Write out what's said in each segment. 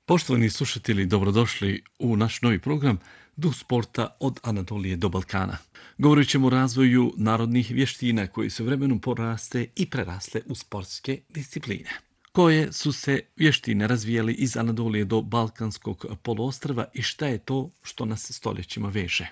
Poštovani slušatelji, dobrodošli u naš novi program Duh sporta od Anadolije do Balkana. Govorit ćemo o razvoju narodnih vještina koji su vremenom poraste i prerasle u sportske discipline. Koje su se vještine razvijali iz Anadolije do Balkanskog poluostrva i šta je to što nas stoljećima veže?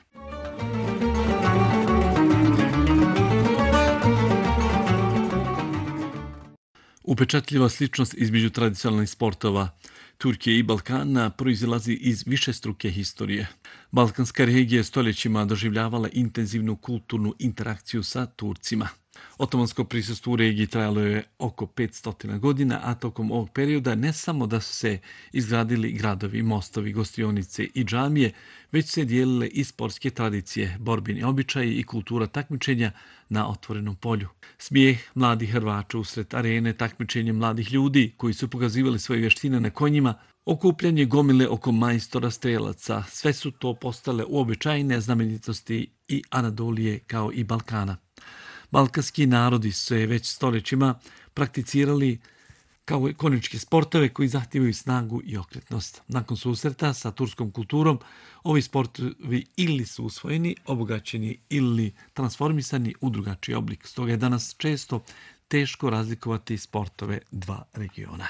Upečatljiva sličnost između tradicionalnih sportova Turke i Balkana proizilazi iz višestruke historije. Balkanska regija je stoljećima doživljavala intenzivnu kulturnu interakciju sa Turcima. Otomansko prisustvo u regiji trajalo je oko 500 godina, a tokom ovog perioda ne samo da su se izgradili gradovi, mostovi, gostionice i džamije, već se dijelile i sportske tradicije, borbeni običaji i kultura takmičenja na otvorenom polju. Smijeh mladih Hrvača usred arene, takmičenje mladih ljudi koji su pokazivali svoje vještine na konjima, okupljanje gomile oko majstora strelaca, sve su to postale uobičajene znamenitosti i Anadolije kao i Balkana. Balkanski narodi su se već stoljećima prakticirali kao konjičke sportove koji zahtijevaju snagu i okretnost. Nakon susreta sa turskom kulturom, ovi sportovi ili su usvojeni, obogaćeni ili transformisani u drugačiji oblik. Stoga je danas često teško razlikovati sportove dva regiona.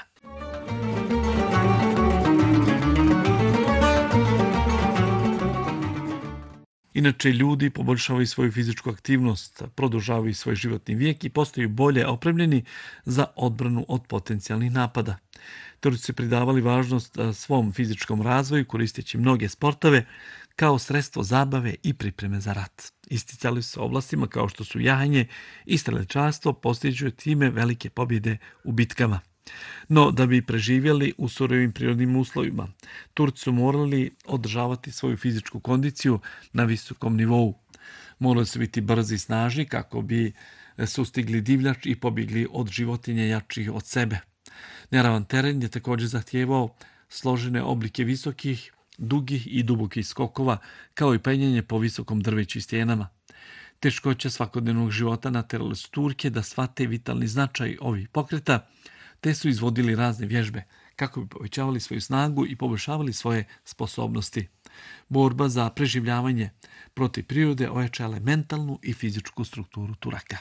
Inače, ljudi poboljšavaju svoju fizičku aktivnost, produžavaju svoj životni vijek i postaju bolje opremljeni za odbranu od potencijalnih napada. Turci su pridavali važnost svom fizičkom razvoju koristeći mnoge sportove kao sredstvo zabave i pripreme za rat. Isticali su se oblastima kao što su jahanje i strelčarstvo, postižući time velike pobjede u bitkama. No, da bi preživjeli u surovim prirodnim uslovima, Turci su morali održavati svoju fizičku kondiciju na visokom nivou. Morali su biti brzi i snažni kako bi sustigli divljač i pobjegli od životinja jačih od sebe. Neravan teren je također zahtijevao složene oblike visokih, dugih i dubokih skokova, kao i penjanje po visokom drveću i stijenama. Teškoće svakodnevnog života naterale su Turke da shvate vitalni značaj ovih pokreta, te su izvodili razne vježbe kako bi povećavali svoju snagu i poboljšavali svoje sposobnosti. Borba za preživljavanje protiv prirode ojačala je mentalnu i fizičku strukturu Turaka.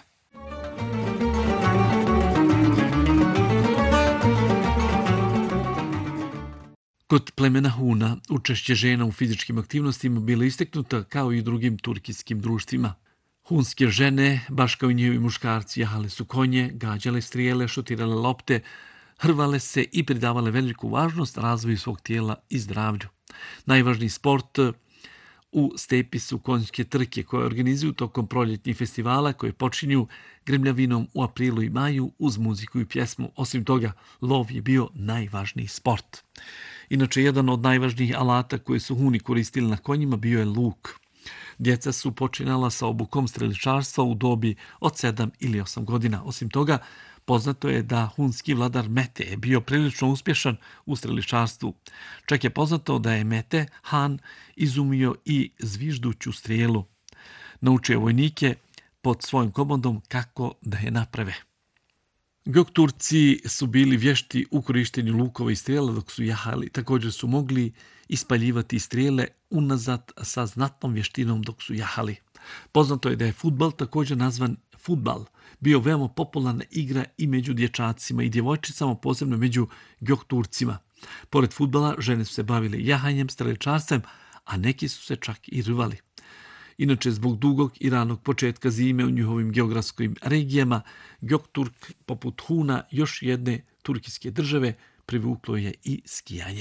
Kod plemena Huna učešće žena u fizičkim aktivnostima bilo istaknuto kao i u drugim turkijskim društvima. Hunske žene, baš kao i njihovi muškarci, jahale su konje, gađale strijele, šutirale lopte, hrvale se i pridavale veliku važnost razvoju svog tijela i zdravlju. Najvažniji sport u stepi su konjske trke koje organizuju tokom proljetnih festivala koje počinju gremljavinom u aprilu i maju uz muziku i pjesmu. Osim toga, lov je bio najvažniji sport. Inače, jedan od najvažnijih alata koje su Huni koristili na konjima bio je luk. Djeca su počinala sa obukom streličarstva u dobi od 7 ili 8 godina. Osim toga, poznato je da hunski vladar Mete je bio prilično uspješan u streličarstvu. Čak je poznato da je Mete, Han, izumio i zvižduću strijelu. Naučio je vojnike pod svojim komandom kako da je naprave. Gökturci su bili vješti u korištenju lukova i strijela dok su jahali. Također su mogli ispaljivati strijele unazad sa znatnom vještinom dok su jahali. Poznato je da je fudbal, također nazvan futbal, bio veoma popularna igra i među dječacima i djevojčicama, posebno među Gökturcima. Pored fudbala, žene su se bavile jahanjem, streličarstvom, a neki su se čak i rvali. Inače, zbog dugog i ranog početka zime u njihovim geografskim regijama, Gökturk, poput Huna, još jedne turkijske države, privuklo je i skijanje.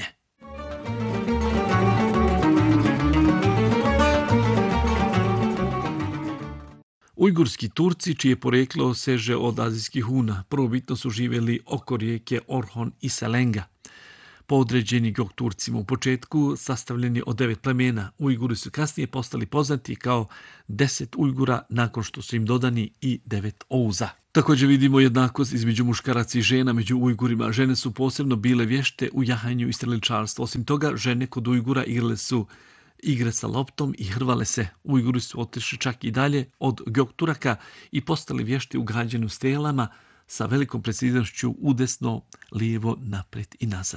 Ujgurski Turci, čije poreklo seže od azijskih Huna, prvobitno su živjeli oko rijeke Orhon i Selenga. Podređeni Gökturcima u početku sastavljeni od 9 plemena. Ujguri su kasnije postali poznati kao 10 Ujgura nakon što su im dodani i 9 Ouza. Također vidimo jednakost između muškaraca i žena među Ujgurima. Žene su posebno bile vješte u jahanju i streličarstvu. Osim toga, žene kod Ujgura igrale su igre sa loptom i hrvale se. Ujguri su otišli čak i dalje od Gökturaka i postali vješti u gađanju strelama sa velikom preciznošću udesno, lijevo, naprijed i nazad.